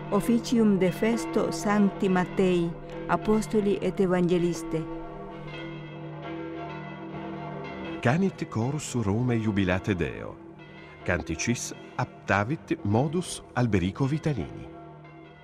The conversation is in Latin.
Officium de festo Sancti Mattei, Apostoli et Evangeliste. Canit chorus Romae jubilate Deo. Canticis aptavit modus Alberico Vitalini.